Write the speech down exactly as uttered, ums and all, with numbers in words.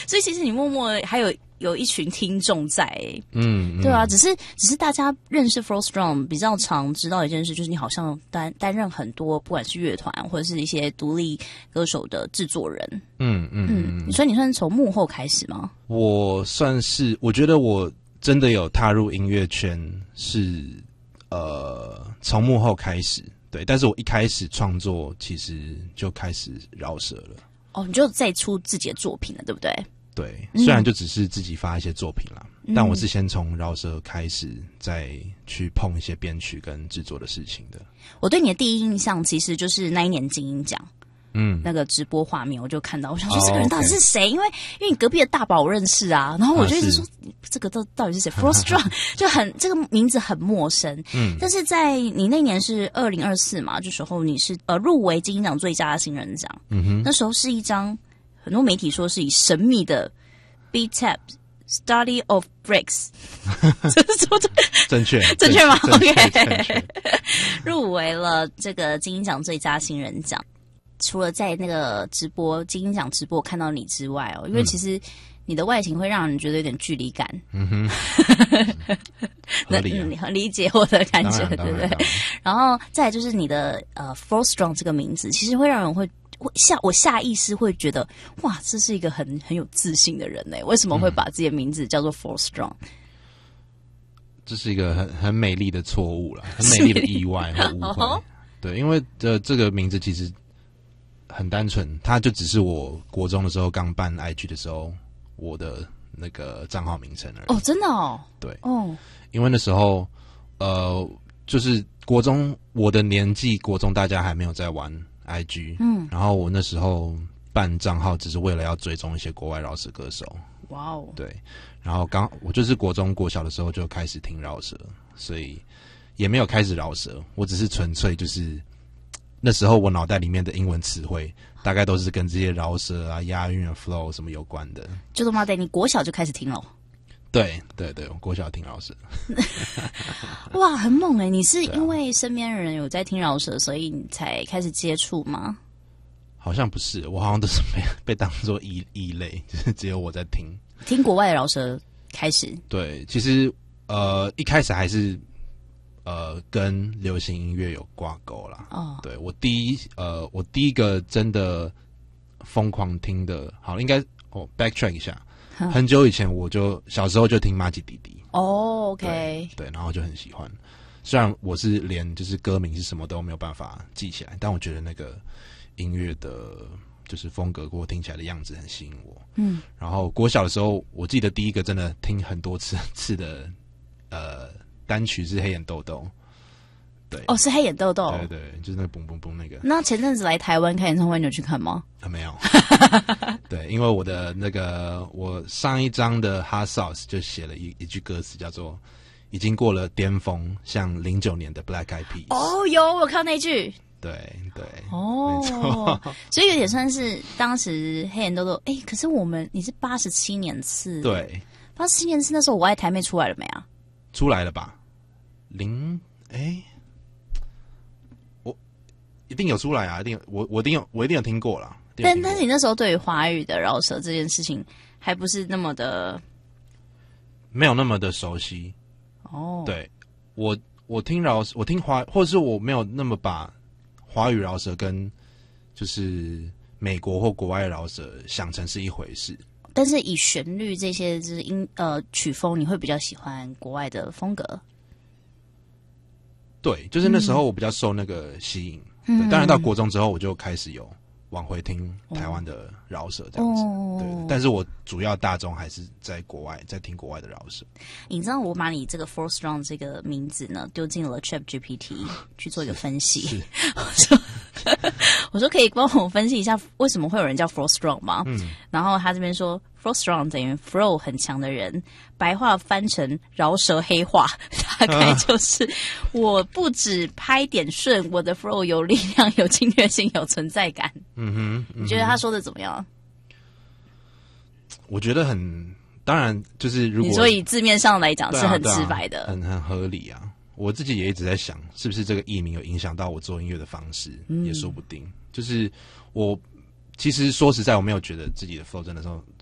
所以其实你默默还有有一群听众在、欸， 嗯， 对啊，只是只是大家认识 Flo Strong 比较常知道一件事，就是你好像担担任很多不管是乐团或者是一些独立歌手的制作人。 嗯嗯嗯， 所以你算是从幕后开始吗？ 我算是，我觉得我真的有踏入音乐圈是呃从幕后开始，对，但是我一开始创作其实就开始饶舌了。 哦，你就再出自己的作品了，对不对？ 对，虽然就只是自己发一些作品啦，嗯、但我是先从饶舌开始，再去碰一些编曲跟制作的事情的。 我对你的第一印象其实就是那一年金鹰奖，嗯，那个直播画面我就看到，我想说这个人到底是谁？哦 okay、因为因为你隔壁的大宝我认识啊，然后我就一直说、啊、这个到到底是谁 ？Flo Strong 就很这个名字很陌生，嗯，但是在你那年是二零二四嘛，这时候你是呃入围金鹰奖最佳新人奖，嗯哼，那时候是一张。很多媒体说是以神秘的 B T A P Study of Breaks 这是说正确正确吗 ？OK， 入围了这个金鹰奖最佳新人奖。除了在那个直播金鹰奖直播看到你之外哦，因为其实你的外形会让人觉得有点距离感。嗯哼， 合理、啊， 你很理解我的感觉，对不对？然后再来就是你的呃 Flo Strong 这个名字，其实会让人会。下我下意识会觉得，哇，这是一个很很有自信的人呢。为什么会把自己的名字叫做 Flo Strong？、嗯、 这是一个很很美丽的错误了，很美丽的意外和误会。哦、对，因为呃这个名字其实很单纯，它就只是我国中的时候刚办 I G 的时候我的那个账号名称而已。 哦，真的哦。 对，哦，因为那时候呃就是国中我的年纪，国中大家还没有在玩。I G， 嗯，然后我那时候办账号只是为了要追踪一些国外饶舌歌手。哇哦，对，然后刚我就是国中国小的时候就开始听饶舌，所以也没有开始饶舌，我只是纯粹就是那时候我脑袋里面的英文词汇大概都是跟这些饶舌啊、押韵啊、flow 什么有关的。 就他妈的，你国小就开始听了？ 对对对，我国小听饶舌。 哇，很猛哎！你是因为身边人有在听饶舌，所以你才开始接触吗？ 好像不是，我好像都是被被当作异异类，就是只有我在听听国外的饶舌开始。 对，其实呃一开始还是呃跟流行音乐有挂钩啦。哦，对我第一呃我第一个真的疯狂听的，好应该哦 backtrack 一下。很久以前我就小时候就听麻吉弟弟哦 ，OK， 对，对，然后就很喜欢。虽然我是连就是歌名是什么都没有办法记起来，但我觉得那个音乐的就是风格或听起来的样子很吸引我。嗯，然后国小的时候，我记得第一个真的听很多次次的呃单曲是黑眼豆豆。对， 哦，是黑眼豆豆， 对对，就是那个嘣嘣嘣那个。 那前阵子来台湾开演唱会，你有去看吗？ 啊，没有。对，因为我的那个我上一张的 Hot Sauce 就写了一一句歌词，叫做"已经过了巅峰，像零九年的 Black Eyed Peas"。 哦，有我看那句。 对对， 哦，没错，所以有点算是当时黑眼豆豆。哎，可是我们你是八十七年次， 对， 八十七年次那时候我爱台妹出来了没啊？ 出来了吧？零哎。一定有出来啊！一定我我一定有我一定有听过啦。 但但是你那时候对于华语的饶舌这件事情还不是那么的， 没有那么的熟悉哦。对，我我听饶我听华，或者是我没有那么把华语饶舌跟就是美国或国外饶舌想成是一回事。 但是以旋律这些就是音呃曲风，你会比较喜欢国外的风格？ 对，就是那时候我比较受那个吸引。对，当然到国中之后，我就开始有往回听台湾的饶舌这样子。哦、对，但是我主要大众还是在国外，在听国外的饶舌。 你知道我把你这个 Flo Strong 这个名字呢丢进了 Chat G P T 去做一个分析。是，我说我说可以帮我分析一下为什么会有人叫 Flo Strong 吗？嗯，然后他这边说 Flo Strong 等于 Flow 很强的人，白话翻成饶舌黑话，大概就是我不止拍点顺，我的 Flow 有力量、有侵略性、有存在感。嗯哼，嗯哼，你觉得他说的怎么样？ 我觉得很，当然就是如果你说以字面上来讲是很直白的， 啊啊、很很合理啊。我自己也一直在想，是不是这个艺名有影响到我做音乐的方式，嗯、也说不定。就是我其实说实在，我没有觉得自己的 flow 真的说